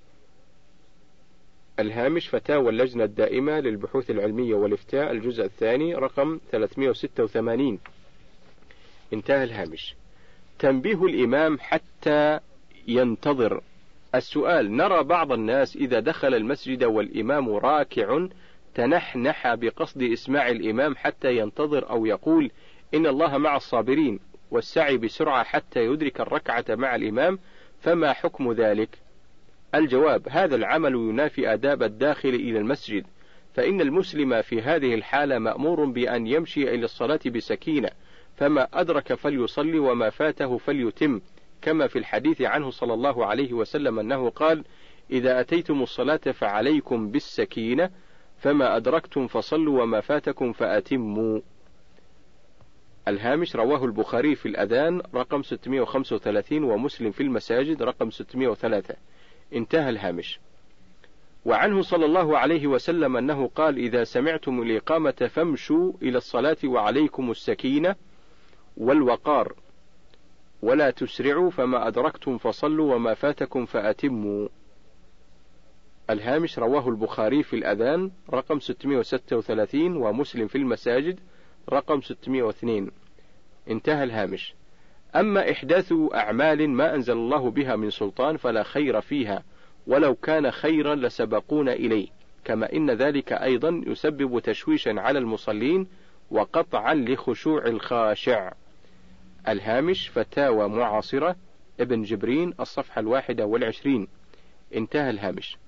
الهامش: فتاوى اللجنة الدائمة للبحوث العلمية والإفتاء الجزء الثاني رقم 386. انتهى الهامش. تنبيه الإمام حتى ينتظر. السؤال: نرى بعض الناس إذا دخل المسجد والإمام راكع تنحنح بقصد إسماع الإمام حتى ينتظر، أو يقول: إن الله مع الصابرين، والسعي بسرعة حتى يدرك الركعة مع الإمام، فما حكم ذلك؟ الجواب: هذا العمل ينافي آداب الداخل إلى المسجد، فإن المسلم في هذه الحالة مأمور بأن يمشي إلى الصلاة بسكينة، فما أدرك فليصلي وما فاته فليتم، كما في الحديث عنه صلى الله عليه وسلم أنه قال: إذا أتيتم الصلاة فعليكم بالسكينة، فما أدركتم فصلوا وما فاتكم فأتموا. الهامش: رواه البخاري في الأذان رقم 635 ومسلم في المساجد رقم 603. انتهى الهامش. وعنه صلى الله عليه وسلم أنه قال: إذا سمعتم الإقامة فامشوا إلى الصلاة وعليكم السكينة والوقار، ولا تسرعوا، فما أدركتم فصلوا وما فاتكم فأتموا. الهامش: رواه البخاري في الأذان رقم 636 ومسلم في المساجد رقم 602. انتهى الهامش. أما إحداث أعمال ما أنزل الله بها من سلطان فلا خير فيها، ولو كان خيرا لسبقونا إليه، كما إن ذلك أيضا يسبب تشويشا على المصلين وقطعا لخشوع الخاشع. الهامش: فتاوى معاصرة ابن جبرين الصفحة 21. انتهى الهامش.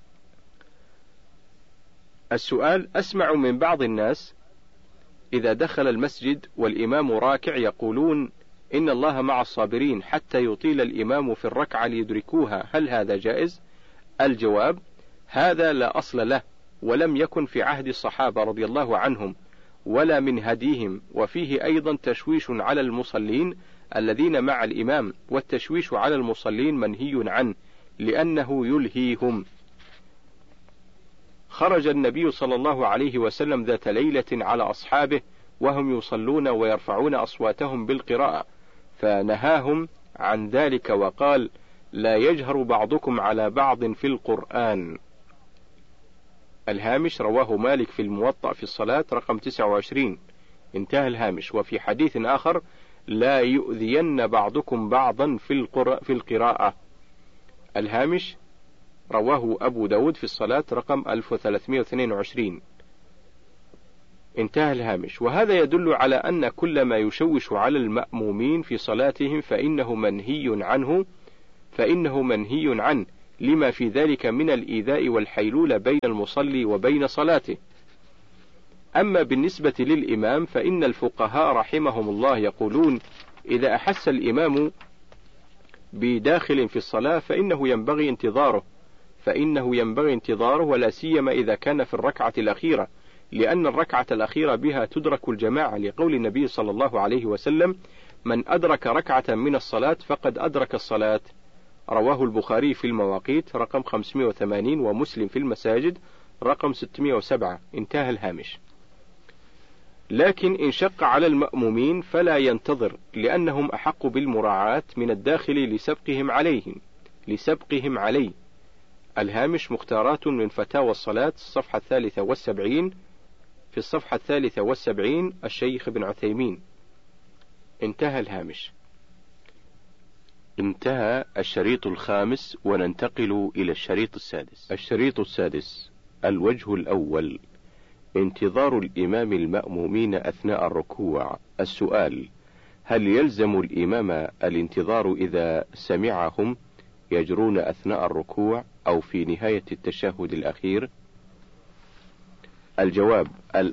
السؤال: أسمع من بعض الناس إذا دخل المسجد والإمام راكع يقولون: إن الله مع الصابرين، حتى يطيل الإمام في الركعة ليدركوها، هل هذا جائز؟ الجواب: هذا لا أصل له، ولم يكن في عهد الصحابة رضي الله عنهم ولا من هديهم، وفيه أيضا تشويش على المصلين الذين مع الإمام، والتشويش على المصلين منهي عنه لأنه يلهيهم. خرج النبي صلى الله عليه وسلم ذات ليلة على أصحابه وهم يصلون ويرفعون أصواتهم بالقراءة، فنهاهم عن ذلك وقال: لا يجهر بعضكم على بعض في القرآن. الهامش: رواه مالك في الموطأ في الصلاة رقم 29. انتهى الهامش. وفي حديث آخر: لا يؤذين بعضكم بعضا في القراءة. الهامش: رواه أبو داود في الصلاة رقم 1322. انتهى الهامش. وهذا يدل على أن كل ما يشوش على المأمومين في صلاتهم فإنه منهي عنه لما في ذلك من الإيذاء والحيلولة بين المصلي وبين صلاته. أما بالنسبة للإمام فإن الفقهاء رحمهم الله يقولون إذا أحس الإمام بداخل في الصلاة فإنه ينبغي انتظاره ولا سيما إذا كان في الركعة الأخيرة، لأن الركعة الأخيرة بها تدرك الجماعة، لقول النبي صلى الله عليه وسلم: من أدرك ركعة من الصلاة فقد أدرك الصلاة. رواه البخاري في المواقيت رقم 580 ومسلم في المساجد رقم 607. انتهى الهامش. لكن إن شق على المأمومين فلا ينتظر، لأنهم أحق بالمراعاة من الداخل لسبقهم عليه. الهامش مختارات من فتاوى الصلاة الصفحة 73 في الصفحة 73 الشيخ ابن عثيمين. انتهى الهامش. انتهى الشريط الخامس وننتقل إلى الشريط السادس. الشريط السادس. الوجه الأول: انتظار الإمام المأمومين أثناء الركوع. السؤال: هل يلزم الإمام الانتظار إذا سمعهم يجرون أثناء الركوع أو في نهاية التشهد الأخير؟ الجواب: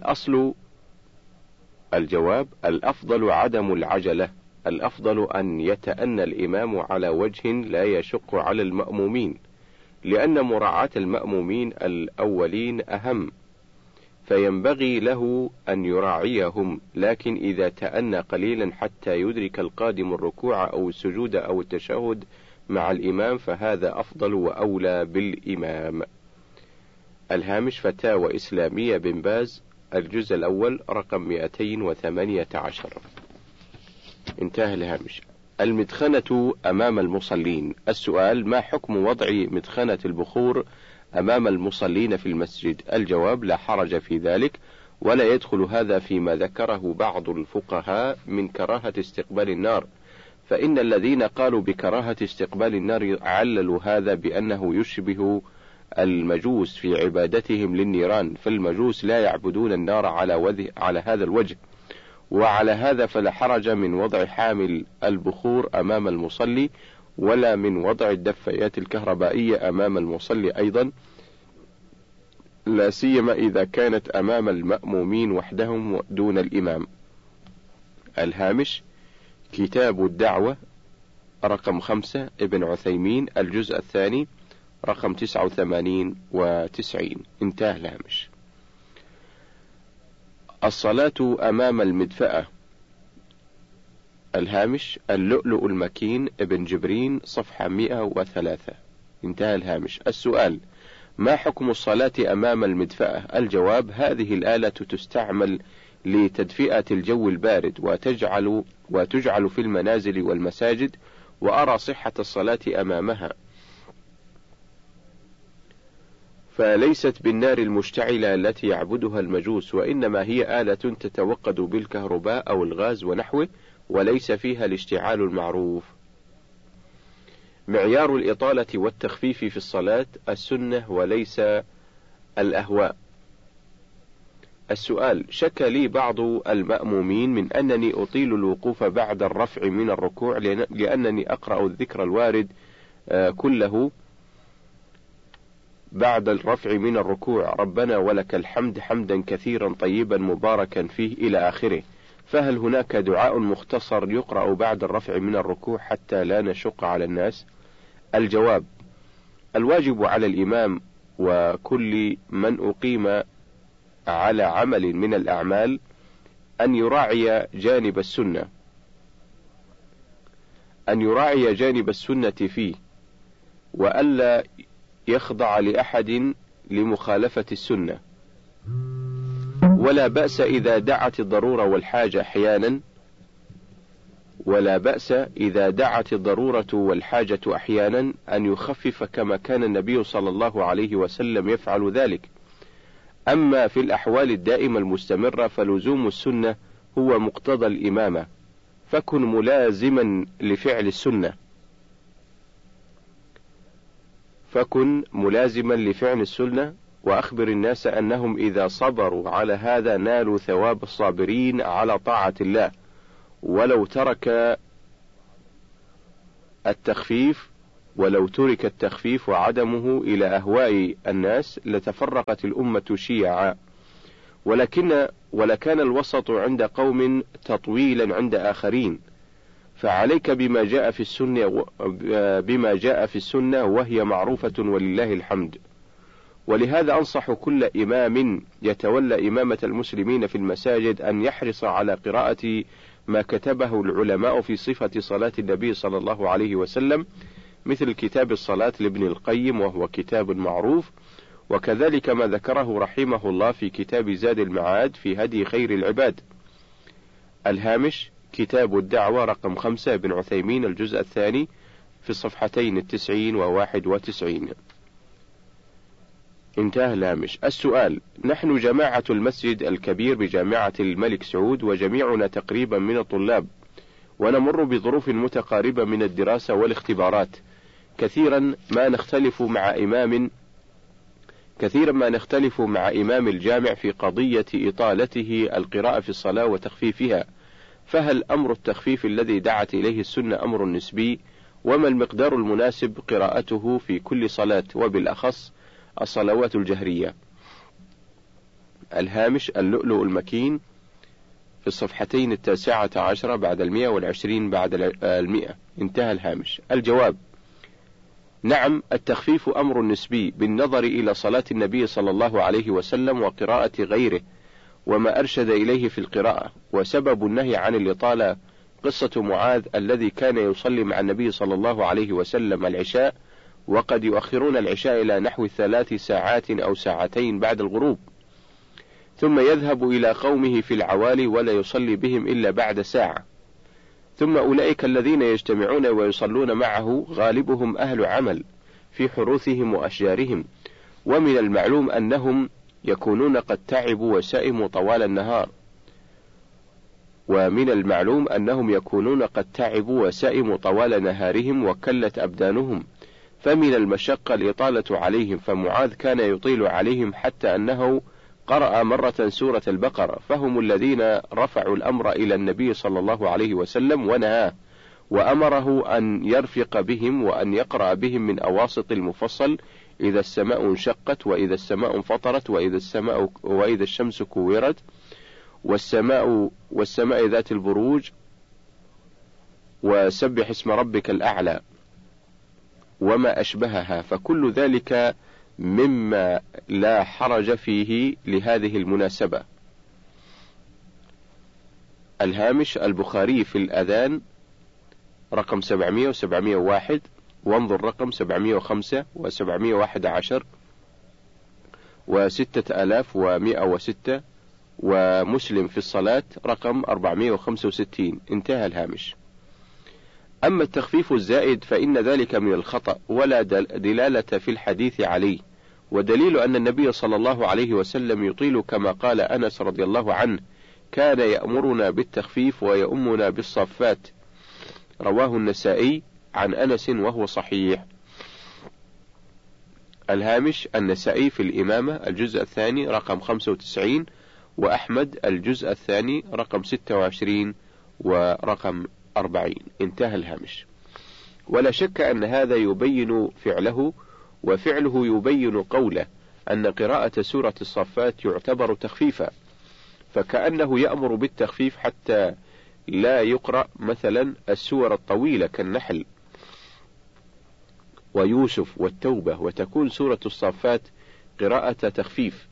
الأفضل عدم العجلة. الأفضل أن يتأنى الإمام على وجه لا يشق على المأمومين، لأن مراعاة المأمومين الأولين أهم، فينبغي له أن يراعيهم، لكن إذا تأنى قليلا حتى يدرك القادم الركوع أو السجود أو التشهد مع الإمام فهذا أفضل وأولى بالإمام. الهامش: فتاوى إسلامية بن باز، الجزء الأول رقم 218. انتهى الهامش. المدخنة أمام المصلين. السؤال: ما حكم وضع مدخنة البخور أمام المصلين في المسجد؟ الجواب: لا حرج في ذلك، ولا يدخل هذا فيما ذكره بعض الفقهاء من كراهة استقبال النار، فإن الذين قالوا بكراهة استقبال النار عللوا هذا بأنه يشبه المجوس في عبادتهم للنيران، فالمجوس لا يعبدون النار على هذا الوجه، وعلى هذا فلا حرج من وضع حامل البخور أمام المصلي، ولا من وضع الدفايات الكهربائية أمام المصلي أيضا، لا سيما إذا كانت أمام المأمومين وحدهم دون الإمام. الهامش: كتاب الدعوة رقم 5 ابن عثيمين، الجزء الثاني رقم 89 و90. انتهى الهامش. الصلاة أمام المدفأة. الهامش: اللؤلؤ المكين ابن جبرين، صفحة 103. انتهى الهامش. السؤال: ما حكم الصلاة أمام المدفأة؟ الجواب: هذه الآلة تستعمل لتدفئة الجو البارد وتجعل في المنازل والمساجد، وأرى صحة الصلاة أمامها، فليست بالنار المشتعلة التي يعبدها المجوس، وإنما هي آلة تتوقد بالكهرباء أو الغاز ونحوه، وليس فيها الاشتعال المعروف. معيار الإطالة والتخفيف في الصلاة السنة وليس الأهواء. السؤال: شكى لي بعض المأمومين من أنني أطيل الوقوف بعد الرفع من الركوع، لأنني أقرأ الذكر الوارد كله بعد الرفع من الركوع: ربنا ولك الحمد حمدا كثيرا طيبا مباركا فيه إلى آخره، فهل هناك دعاء مختصر يقرأ بعد الرفع من الركوع حتى لا نشق على الناس؟ الجواب: الواجب على الإمام وكل من أقيم على عمل من الأعمال أن يراعي جانب السنة فيه، وألا يخضع لأحد لمخالفة السنة، ولا بأس إذا دعت الضرورة والحاجة أحيانا أن يخفف كما كان النبي صلى الله عليه وسلم يفعل ذلك. أما في الأحوال الدائمة المستمرة فلزوم السنة هو مقتضى الإمامة، فكن ملازما لفعل السنة وأخبر الناس أنهم إذا صبروا على هذا نالوا ثواب الصابرين على طاعة الله، ولو ترك التخفيف وعدمه إلى أهواء الناس لتفرقت الأمة شيعا، ولكان الوسط عند قوم تطويلا عند آخرين. فعليك بما جاء في السنة وهي معروفة ولله الحمد. ولهذا أنصح كل إمام يتولى إمامة المسلمين في المساجد أن يحرص على قراءة ما كتبه العلماء في صفة صلاة النبي صلى الله عليه وسلم، مثل كتاب الصلاة لابن القيم وهو كتاب معروف، وكذلك ما ذكره رحمه الله في كتاب زاد المعاد في هدي خير العباد. الهامش: كتاب الدعوة رقم 5 ابن عثيمين الجزء الثاني في الصفحتين 90 و91. انتهى الهامش. السؤال: نحن جماعة المسجد الكبير بجامعة الملك سعود، وجميعنا تقريبا من الطلاب، ونمر بظروف متقاربة من الدراسة والاختبارات، كثيرا ما نختلف مع إمام الجامع في قضية إطالته القراءة في الصلاة وتخفيفها، فهل أمر التخفيف الذي دعت إليه السنة أمر نسبي؟ وما المقدار المناسب قراءته في كل صلاة، وبالأخص الصلوات الجهرية؟ الهامش: اللؤلؤ المكين في الصفحتين 19 بعد 100 و20 بعد 100. انتهى الهامش. الجواب: نعم، التخفيف أمر نسبي بالنظر إلى صلاة النبي صلى الله عليه وسلم وقراءة غيره وما أرشد إليه في القراءة. وسبب النهي عن الإطالة قصة معاذ الذي كان يصلي مع النبي صلى الله عليه وسلم العشاء، وقد يؤخرون العشاء إلى نحو 3 ساعات أو ساعتين بعد الغروب، ثم يذهب إلى قومه في العوالي ولا يصلي بهم إلا بعد ساعة. ثم أولئك الذين يجتمعون ويصلون معه غالبهم أهل عمل في حروثهم وأشجارهم، ومن المعلوم أنهم يكونون قد تعبوا وسئموا طوال النهار، نهارهم وكلت أبدانهم، فمن المشقة الإطالة عليهم، فمعاذ كان يطيل عليهم حتى أنه قرأ مرة سورة البقرة، فهم الذين رفعوا الأمر إلى النبي صلى الله عليه وسلم ونهاه، وأمره أن يرفق بهم وأن يقرأ بهم من أواسط المفصل: إذا السماء انشقت، وإذا السماء انفطرت، وإذا الشمس كورت، والسماء ذات البروج، وسبح اسم ربك الأعلى، وما أشبهها، فكل ذلك مما لا حرج فيه لهذه المناسبة. الهامش: البخاري في الأذان رقم 700 و701، وانظر رقم 705 و711 و6106، ومسلم في الصلاة رقم 465. انتهى الهامش. أما التخفيف الزائد فإن ذلك من الخطأ ولا دلالة في الحديث عليه، ودليل أن النبي صلى الله عليه وسلم يطيل كما قال أنس رضي الله عنه: كان يأمرنا بالتخفيف ويؤمنا بالصفات، رواه النسائي عن أنس وهو صحيح. الهامش: النسائي في الإمامة الجزء الثاني رقم 95، وأحمد الجزء الثاني رقم 26 ورقم 40. انتهى الهامش. ولا شك أن هذا يبين فعله، وفعله يبين قوله، أن قراءة سورة الصفات يعتبر تخفيفا، فكأنه يأمر بالتخفيف حتى لا يقرأ مثلا السور الطويلة كالنحل ويوسف والتوبة، وتكون سورة الصفات قراءة تخفيف.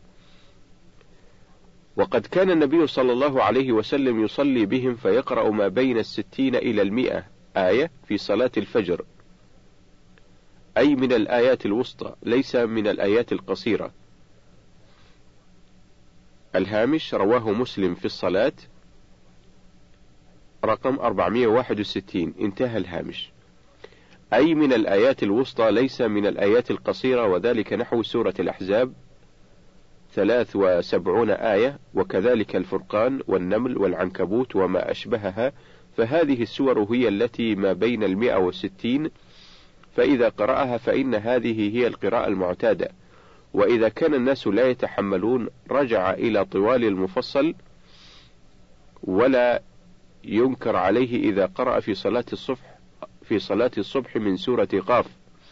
وقد كان النبي صلى الله عليه وسلم يصلي بهم فيقرأ ما بين 60 إلى 100 آية في صلاة الفجر، أي من الآيات الوسطى، ليس من الآيات القصيرة. الهامش: رواه مسلم في الصلاة رقم 461. انتهى الهامش. أي من الآيات الوسطى، ليس من الآيات القصيرة، وذلك نحو سورة الأحزاب 73 آية، وكذلك الفرقان والنمل والعنكبوت وما أشبهها، فهذه السور هي التي ما بين 160، فإذا قرأها فإن هذه هي القراءة المعتادة. وإذا كان الناس لا يتحملون رجع إلى طوال المفصل، ولا ينكر عليه إذا قرأ في صلاة الصبح من سورة قاف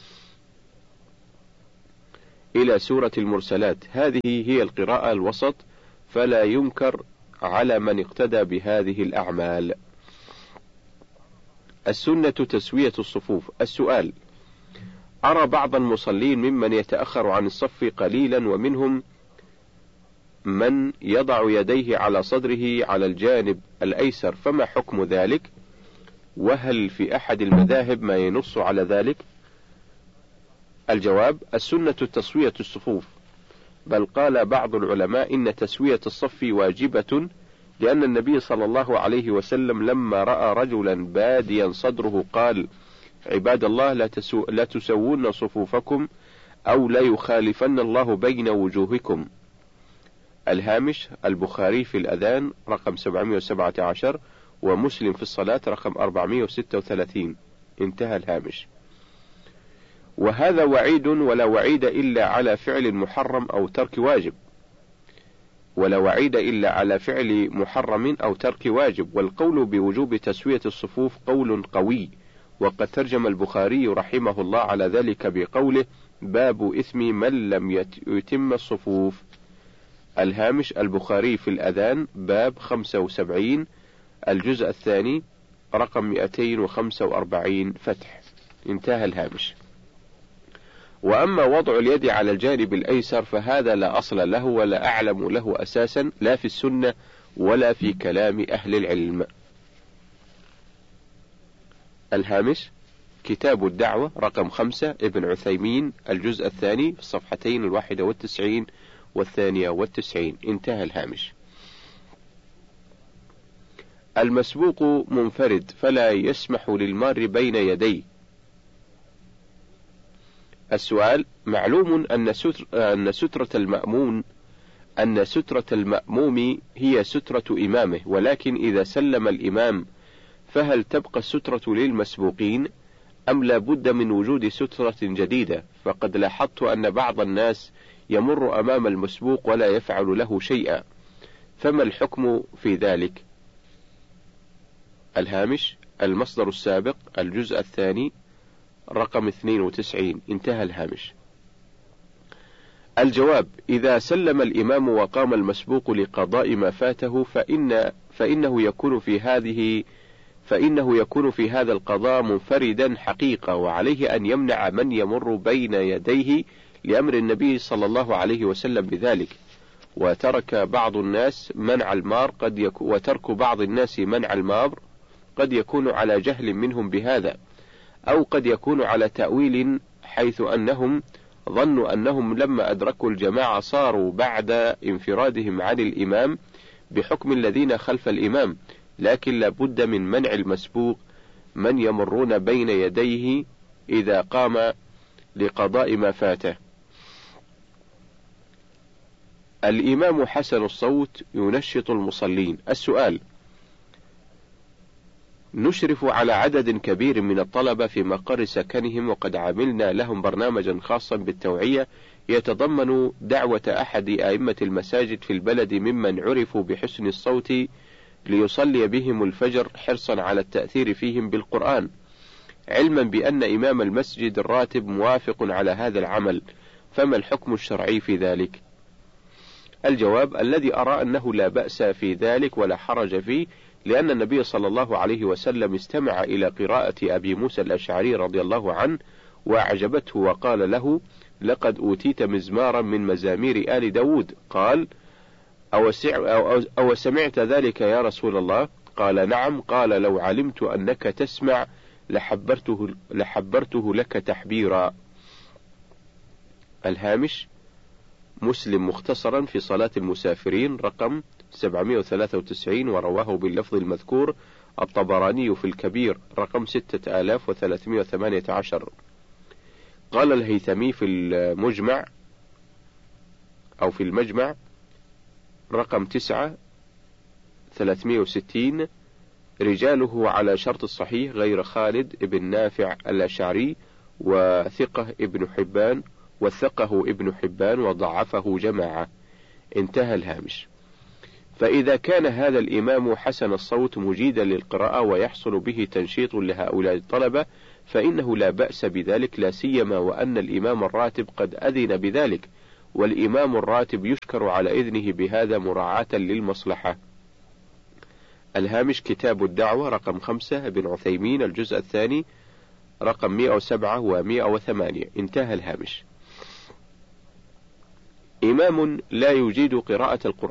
إلى سورة المرسلات، هذه هي القراءة الوسط، فلا ينكر على من اقتدى بهذه الأعمال. السنة تسوية الصفوف. السؤال: أرى بعض المصلين ممن يتأخر عن الصف قليلا، ومنهم من يضع يديه على صدره على الجانب الأيسر، فما حكم ذلك؟ وهل في أحد المذاهب ما ينص على ذلك؟ الجواب: السنة تسوية الصفوف، بل قال بعض العلماء إن تسوية الصف واجبة، لأن النبي صلى الله عليه وسلم لما رأى رجلا باديا صدره قال: عباد الله لا تسوون صفوفكم أو لا يخالفن الله بين وجوهكم. الهامش: البخاري في الأذان رقم 717، ومسلم في الصلاة رقم 436. انتهى الهامش. وهذا وعيد، ولا وعيد إلا على فعل محرم أو ترك واجب، ولا وعيد إلا على فعل محرم أو ترك واجب. والقول بوجوب تسوية الصفوف قول قوي، وقد ترجم البخاري رحمه الله على ذلك بقوله: باب إثم من لم يتم الصفوف. الهامش: البخاري في الأذان باب 75، الجزء الثاني رقم 245 فتح. انتهى الهامش. وأما وضع اليد على الجانب الأيسر فهذا لا أصل له، ولا أعلم له أساسا، لا في السنة ولا في كلام أهل العلم. الهامش: كتاب الدعوة رقم 5 ابن عثيمين، الجزء الثاني في الصفحتين 91 و92. انتهى الهامش. المسبوق منفرد فلا يسمح للمار بين يديه. السؤال: معلوم أن سترة المأموم هي سترة إمامه، ولكن إذا سلم الإمام فهل تبقى السترة للمسبوقين أم لا بد من وجود سترة جديدة؟ فقد لاحظت أن بعض الناس يمر أمام المسبوق ولا يفعل له شيئا، فما الحكم في ذلك؟ الهامش: المصدر السابق، الجزء الثاني رقم 92. انتهى الهامش. الجواب: إذا سلم الإمام وقام المسبوق لقضاء ما فاته فإنه يكون في هذا القضاء منفردا حقيقة، وعليه أن يمنع من يمر بين يديه لأمر النبي صلى الله عليه وسلم بذلك. وترك بعض الناس منع المار قد يكون على جهل منهم بهذا، أو قد يكون على تأويل، حيث أنهم ظنوا أنهم لما أدركوا الجماعة صاروا بعد انفرادهم عن الإمام بحكم الذين خلف الإمام، لكن لا بد من منع المسبوق من يمرون بين يديه إذا قام لقضاء ما فاته. الإمام حسن الصوت ينشط المصلين. السؤال: نشرف على عدد كبير من الطلبة في مقر سكنهم، وقد عملنا لهم برنامجا خاصا بالتوعية يتضمن دعوة أحد أئمة المساجد في البلد ممن عرفوا بحسن الصوت ليصلي بهم الفجر، حرصا على التأثير فيهم بالقرآن، علما بأن إمام المسجد الراتب موافق على هذا العمل، فما الحكم الشرعي في ذلك؟ الجواب: الذي أرى أنه لا بأس في ذلك ولا حرج فيه، لأن النبي صلى الله عليه وسلم استمع إلى قراءة أبي موسى الأشعري رضي الله عنه وأعجبته، وقال له: لقد أوتيت مزمارا من مزامير آل داود. قال: أو سمعت ذلك يا رسول الله؟ قال: نعم. قال: لو علمت أنك تسمع لحبرته لك تحبيرا. الهامش: مسلم مختصرا في صلاة المسافرين رقم 793، ورواه باللفظ المذكور الطبراني في الكبير رقم 6318. قال الهيثمي في المجمع رقم 9/360: رجاله على شرط الصحيح غير خالد ابن نافع الأشعري، وثقة ابن حبان، وثقه ابن حبان وضعفه جماعة. انتهى الهامش. فإذا كان هذا الإمام حسن الصوت مجيدا للقراءة ويحصل به تنشيط لهؤلاء الطلبة فإنه لا بأس بذلك، لا سيما وأن الإمام الراتب قد أذن بذلك، والإمام الراتب يشكر على إذنه بهذا مراعاة للمصلحة. الهامش كتاب الدعوة رقم 5 ابن عثيمين الجزء الثاني رقم 107 و108. انتهى الهامش. إمام لا يجيد قراءة القرآن